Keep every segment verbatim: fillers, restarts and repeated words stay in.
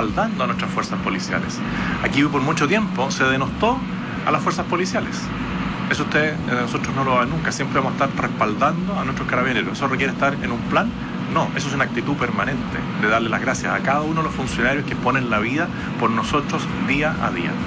respaldando a nuestras fuerzas policiales. Aquí por mucho tiempo se denostó a las fuerzas policiales. Eso usted, eh, nosotros no lo va nunca, siempre vamos a estar respaldando a nuestros carabineros. ¿Eso requiere estar en un plan? No, eso es una actitud permanente de darle las gracias a cada uno de los funcionarios que ponen la vida por nosotros día a día.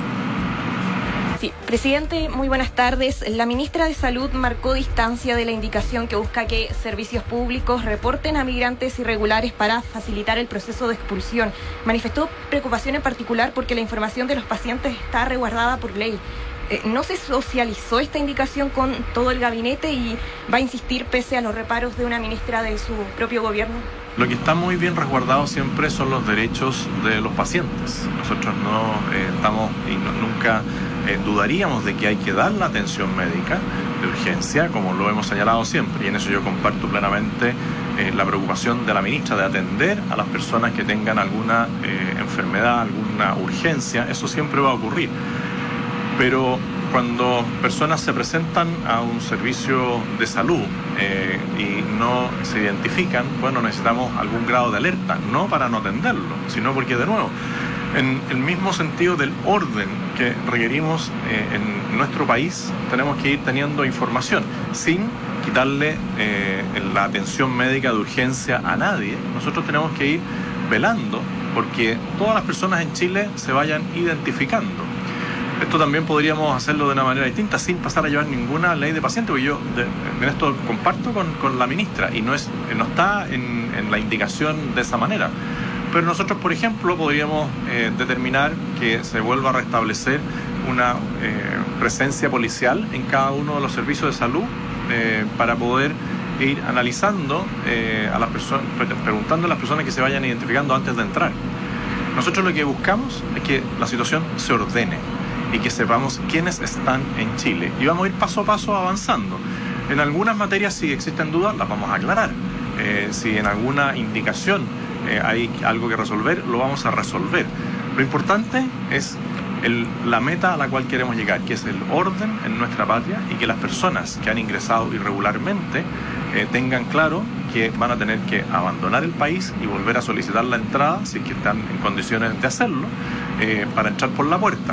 Sí, presidente, muy buenas tardes. La ministra de Salud marcó distancia de la indicación que busca que servicios públicos reporten a migrantes irregulares para facilitar el proceso de expulsión. Manifestó preocupación en particular porque la información de los pacientes está resguardada por ley. Eh, ¿No se socializó esta indicación con todo el gabinete y va a insistir pese a los reparos de una ministra de su propio gobierno? Lo que está muy bien resguardado siempre son los derechos de los pacientes. Nosotros no eh, estamos y no, nunca eh, dudaríamos de que hay que dar la atención médica de urgencia, como lo hemos señalado siempre, y en eso yo comparto plenamente eh, la preocupación de la ministra de atender a las personas que tengan alguna eh, enfermedad, alguna urgencia. Eso siempre va a ocurrir. Pero cuando personas se presentan a un servicio de salud eh, y no se identifican, bueno, necesitamos algún grado de alerta, no para no atenderlo, sino porque, de nuevo, en el mismo sentido del orden que requerimos eh, en nuestro país, tenemos que ir teniendo información sin quitarle eh, la atención médica de urgencia a nadie. Nosotros tenemos que ir velando porque todas las personas en Chile se vayan identificando. Esto también podríamos hacerlo de una manera distinta, sin pasar a llevar ninguna ley de paciente, porque yo de, en esto comparto con, con la ministra y no, es, no está en, en la indicación de esa manera. Pero nosotros, por ejemplo, podríamos eh, determinar que se vuelva a restablecer una eh, presencia policial en cada uno de los servicios de salud eh, para poder ir analizando eh, a las personas, preguntando a las personas que se vayan identificando antes de entrar. Nosotros lo que buscamos es que la situación se ordene y que sepamos quiénes están en Chile. Y vamos a ir paso a paso avanzando. En algunas materias, si existen dudas, las vamos a aclarar. Eh, si en alguna indicación eh, hay algo que resolver, lo vamos a resolver. Lo importante es el, la meta a la cual queremos llegar, que es el orden en nuestra patria y que las personas que han ingresado irregularmente eh, tengan claro que van a tener que abandonar el país y volver a solicitar la entrada, si es que están en condiciones de hacerlo, eh, para entrar por la puerta.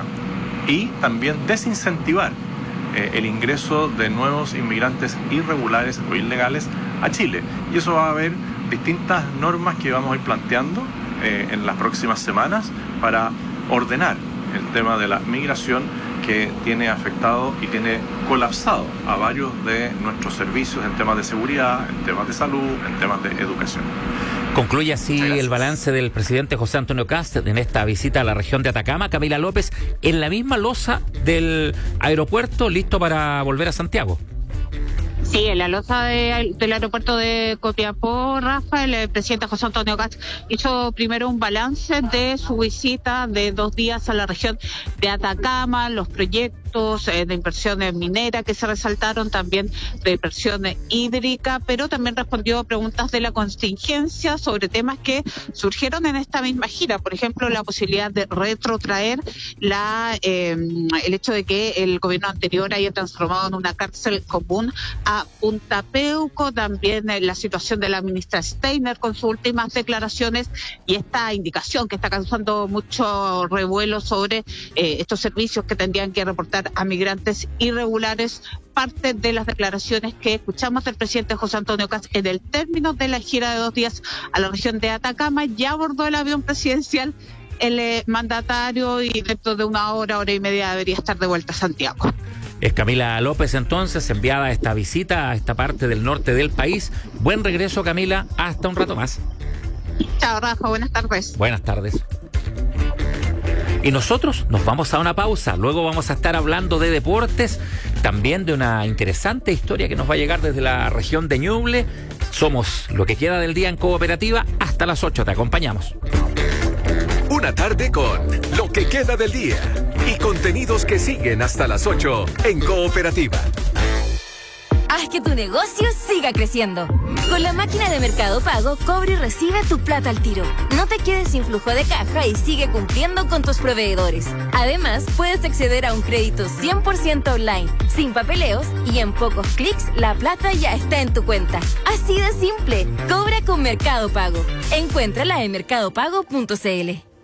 Y también desincentivar eh, el ingreso de nuevos inmigrantes irregulares o ilegales a Chile. Y eso va a haber distintas normas que vamos a ir planteando eh, en las próximas semanas para ordenar el tema de la migración que tiene afectado y tiene colapsado a varios de nuestros servicios en temas de seguridad, en temas de salud, en temas de educación. Concluye así el balance del presidente José Antonio Kast en esta visita a la región de Atacama. Camila López, en la misma losa del aeropuerto, listo para volver a Santiago. Sí, en la losa de, del aeropuerto de Copiapó, Rafa, el presidente José Antonio Kast hizo primero un balance de su visita de dos días a la región de Atacama, los proyectos eh, de inversiones mineras que se resaltaron, también de inversión hídrica, pero también respondió a preguntas de la contingencia sobre temas que surgieron en esta misma gira. Por ejemplo, la posibilidad de retrotraer la eh, el hecho de que el gobierno anterior haya transformado en una cárcel común a Punta Peuco, también eh, la situación de la ministra Steiner con sus últimas declaraciones y esta indicación que está causando mucho revuelo sobre eh, estos servicios que tendrían que reportar a migrantes irregulares, parte de las declaraciones que escuchamos del presidente José Antonio Kast en el término de la gira de dos días a la región de Atacama. Ya abordó el avión presidencial el eh, mandatario y dentro de una hora, hora y media debería estar de vuelta a Santiago. Es Camila López entonces, enviada a esta visita a esta parte del norte del país. Buen regreso, Camila, hasta un rato más. Chao, Rafa, buenas tardes. Buenas tardes. Y nosotros nos vamos a una pausa, luego vamos a estar hablando de deportes, también de una interesante historia que nos va a llegar desde la región de Ñuble. Somos lo que queda del día en Cooperativa, hasta las ocho te acompañamos. Una tarde con lo que queda del día y contenidos que siguen hasta las ocho en Cooperativa. Haz que tu negocio siga creciendo. Con la máquina de Mercado Pago, cobra y recibe tu plata al tiro. No te quedes sin flujo de caja y sigue cumpliendo con tus proveedores. Además, puedes acceder a un crédito cien por ciento online, sin papeleos y en pocos clics la plata ya está en tu cuenta. Así de simple. Cobra con Mercado Pago. Encuéntrala en mercado pago punto c l.